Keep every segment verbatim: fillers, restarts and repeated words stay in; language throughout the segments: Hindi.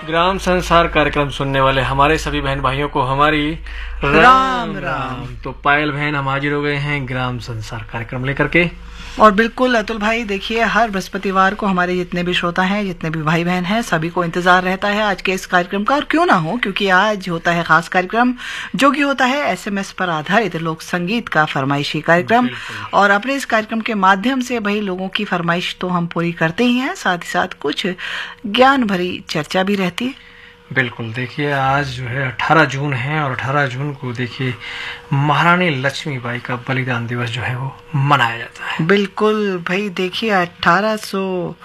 ग्राम संसार कार्यक्रम सुनने वाले हमारे सभी बहन भाइयों को हमारी राम राम, राम। तो पायल बहन हम हाजिर हो गए हैं ग्राम संसार कार्यक्रम लेकर के। और बिल्कुल अतुल भाई, देखिए हर बृहस्पतिवार को हमारे जितने भी श्रोता हैं, जितने भी भाई बहन हैं, सभी को इंतजार रहता है आज के इस कार्यक्रम का। और क्यों ना हो, क्योंकि आज होता है खास कार्यक्रम जो कि होता है एसएमएस पर आधारित लोक संगीत का फरमाइशी कार्यक्रम। और अपने इस कार्यक्रम के माध्यम से भाई लोगों की फरमाइश तो हम पूरी करते ही हैं, साथ ही साथ कुछ ज्ञान भरी चर्चा भी रहती है। बिल्कुल, देखिए आज जो है अठारह जून है और अठारह जून को देखिए महारानी लक्ष्मीबाई का बलिदान दिवस जो है वो मनाया जाता है। बिल्कुल भाई, देखिए अठारह सौ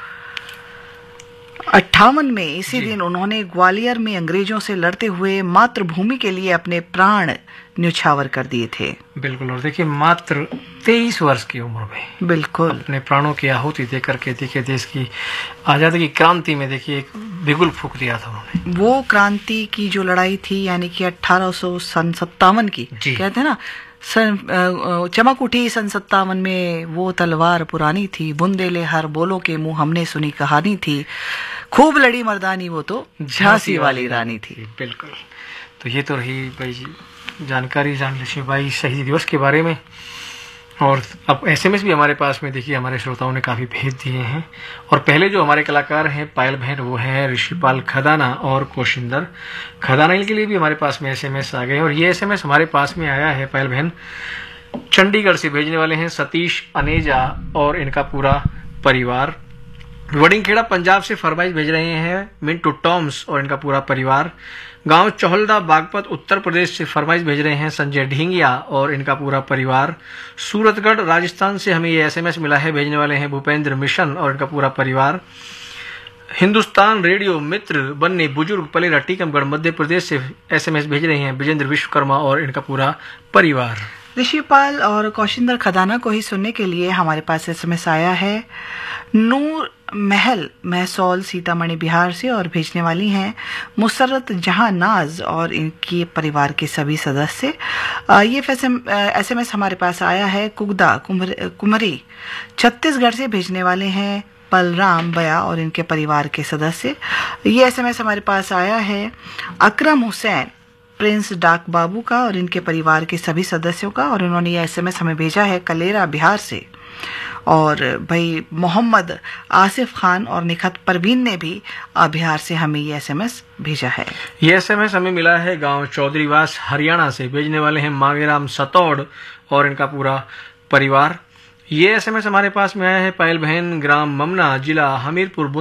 अट्ठावन में इसी दिन उन्होंने ग्वालियर में अंग्रेजों से लड़ते हुए मातृभूमि के लिए अपने प्राण न्यौछावर कर दिए थे। बिल्कुल, और देखिए मात्र तेईस वर्ष की उम्र में बिल्कुल अपने प्राणों की आहुति दे करके देखिए देश की आजादी की क्रांति में देखिए एक बिगुल फूंक दिया था उन्होंने। वो क्रांति की जो लड़ाई थी, यानी कि अठारह सौ सत्तावन की, कहते हैं ना, सन चमक उठी सन सत्तावन में वो तलवार पुरानी थी, बुंदेले हर बोलों के मुंह हमने सुनी कहानी थी, खूब लड़ी मर्दानी वो तो झांसी वाली रानी थी। बिल्कुल, तो ये तो रही भाई जानकारी रानी लक्ष्मीबाई शहीद दिवस के बारे में। और अब एसएमएस भी हमारे पास में देखिए हमारे श्रोताओं ने काफ़ी भेज दिए हैं। और पहले जो हमारे कलाकार हैं पायल बहन, वो हैं ऋषिपाल खदाना और कोशिंदर खदाना, इनके लिए भी हमारे पास में एसएमएस आ गए। और ये एसएमएस हमारे पास में आया है पायल बहन चंडीगढ़ से, भेजने वाले हैं सतीश अनेजा और इनका पूरा परिवार। वडिंगखेड़ा पंजाब से फरमाइश भेज रहे हैं मिंटू टॉम्स और इनका पूरा परिवार। गांव चौहलदा बागपत उत्तर प्रदेश से फरमाइश भेज रहे हैं संजय ढींगिया और इनका पूरा परिवार। सूरतगढ़ राजस्थान से हमें ये एसएमएस मिला है, भेजने वाले हैं भूपेंद्र मिशन और इनका पूरा परिवार। हिंदुस्तान रेडियो मित्र बन्ने बुजुर्ग पलेरा टीकमगढ़ मध्य प्रदेश से एसएमएस भेज रहे हैं विजेंद्र विश्वकर्मा और इनका पूरा परिवार। ऋषिपाल और कौशिंदर खदाना को ही सुनने के लिए हमारे पास एसएमएस आया है नूर महल महसौल सीतामढ़ी बिहार से, और भेजने वाली हैं मुसरत जहां नाज और इनके परिवार के सभी सदस्य। ये एसएमएस हमारे पास आया है कुगदा कुमरी छत्तीसगढ़ से, भेजने वाले हैं बलराम बया और इनके परिवार के सदस्य। ये एसएमएस हमारे पास आया है अकरम हुसैन प्रिंस डाक बाबू का और इनके परिवार के सभी सदस्यों का, और उन्होंने ये एसएमएस हमें भेजा है कलेरा बिहार से। और भाई मोहम्मद आसिफ खान और निखत परवीन ने भी बिहार से हमें ये एसएमएस भेजा है। ये एसएमएस हमें मिला है गांव चौधरीवास हरियाणा से, भेजने वाले हैं मांगेराम सतौड़ और इनका पूरा परिवार। ये एसएमएस हमारे पास में आया है पायल बहन ग्राम ममना जिला हमीरपुर